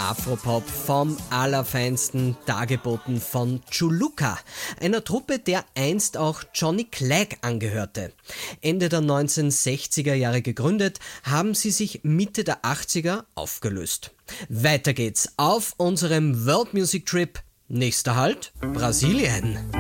Afropop vom Allerfeinsten, dargeboten von Chuluka, einer Truppe, der einst auch Johnny Clegg angehörte. Ende der 1960er Jahre gegründet, haben sie sich Mitte der 80er aufgelöst. Weiter geht's auf unserem World Music Trip. Nächster Halt, Brasilien.